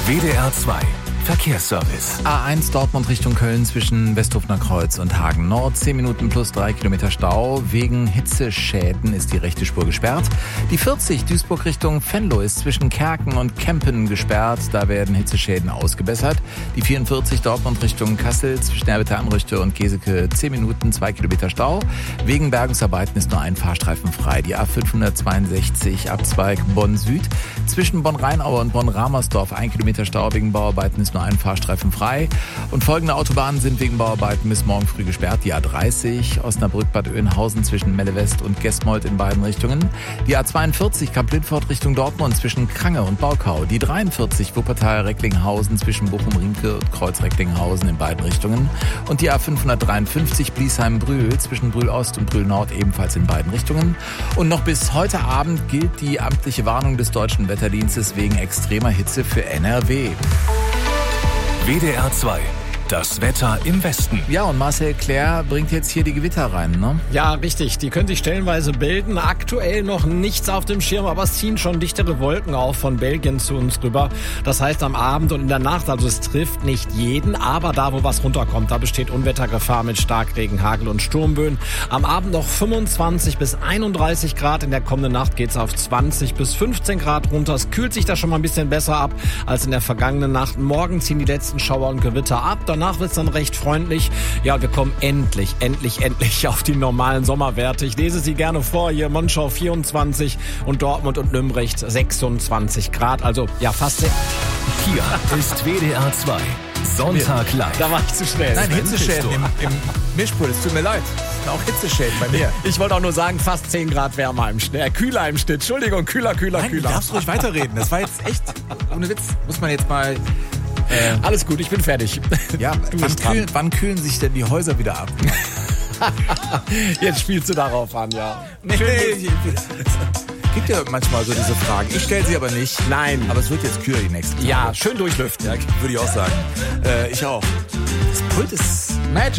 WDR 2 Verkehrsservice. A1 Dortmund Richtung Köln zwischen Westhofener Kreuz und Hagen Nord. 10 Minuten plus 3 Kilometer Stau. Wegen Hitzeschäden ist die rechte Spur gesperrt. Die 40 Duisburg Richtung Venlo ist zwischen Kerken und Kempen gesperrt. Da werden Hitzeschäden ausgebessert. Die 44 Dortmund Richtung Kassel zwischen Erbitte-Anrüchte und Geseke 10 Minuten, 2 Kilometer Stau. Wegen Bergungsarbeiten ist nur ein Fahrstreifen frei. Die A562 Abzweig Bonn Süd zwischen Bonn-Rheinaue und Bonn-Ramersdorf 1 Kilometer Stau. Wegen Bauarbeiten ist nur ein Fahrstreifen frei. Und folgende Autobahnen sind wegen Bauarbeiten bis morgen früh gesperrt. Die A30 Osnabrück-Bad Oeynhausen zwischen Melle West und Gesmold in beiden Richtungen. Die A42 Kamp-Lindfort Richtung Dortmund zwischen Krange und Baukau. Die 43 Wuppertal-Recklinghausen zwischen Bochum-Riemke und Kreuz-Recklinghausen in beiden Richtungen. Und die A553 Bliesheim-Brühl zwischen Brühl-Ost und Brühl-Nord ebenfalls in beiden Richtungen. Und noch bis heute Abend gilt die amtliche Warnung des Deutschen Wetterdienstes wegen extremer Hitze für NRW. WDR 2. Das Wetter im Westen. Ja, und Marcel Claire bringt jetzt hier die Gewitter rein, ne? Ja, richtig. Die können sich stellenweise bilden. Aktuell noch nichts auf dem Schirm, aber es ziehen schon dichtere Wolken auf von Belgien zu uns rüber. Das heißt am Abend und in der Nacht, also es trifft nicht jeden, aber da, wo was runterkommt, da besteht Unwettergefahr mit Starkregen, Hagel und Sturmböen. Am Abend noch 25 bis 31 Grad. In der kommenden Nacht geht's auf 20 bis 15 Grad runter. Es kühlt sich da schon mal ein bisschen besser ab als in der vergangenen Nacht. Morgen ziehen die letzten Schauer und Gewitter ab. Danach wird's dann recht freundlich. Ja, wir kommen endlich auf die normalen Sommerwerte. Ich lese sie gerne vor. Hier Monschau 24 und Dortmund und Nürnberg 26 Grad. Also ja, fast. Hier ist WDR 2. Sonntag live. Da war ich zu schnell. Nein, Hitzeschäden im Mischpult. Es tut mir leid. Es sind auch Hitzeschäden bei mir. Ich wollte auch nur sagen, fast 10 Grad wärmer im Schnitt. Kühler im Schnitt. Entschuldigung, kühler. Nein, du darfst ruhig weiterreden. Das war jetzt echt, ohne Witz, muss man jetzt mal... Alles gut, ich bin fertig. Ja, wann kühlen sich denn die Häuser wieder ab? Jetzt spielst du darauf an, ja. Nee, gibt ja manchmal so diese Fragen. Ich stelle sie aber nicht. Nein. Aber es wird jetzt kühler die nächsten Tage. Ja, schön durchlüften. Ja, würde ich auch sagen. Ich auch. Das Pult ist Magic.